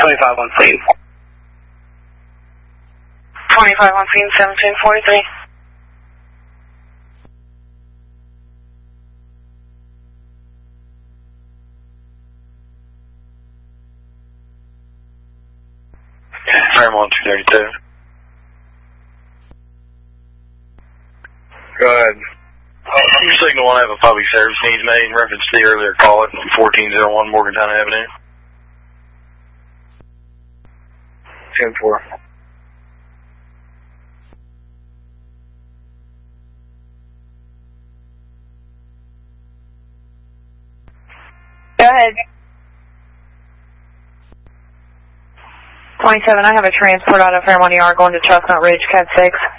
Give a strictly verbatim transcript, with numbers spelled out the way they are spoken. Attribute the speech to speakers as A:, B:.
A: twenty-five on scene.
B: twenty-five on scene, seventeen forty-three.
C: Fairmont two thirty-two.
A: Go ahead.
C: Uh, your signal one have a public service needs made in reference to the earlier call at fourteen oh one Morgantown Avenue.
A: ten four.
B: Go ahead. twenty-seven, I have a transport out of Fairmont Yard going to Chestnut Ridge, Cat six.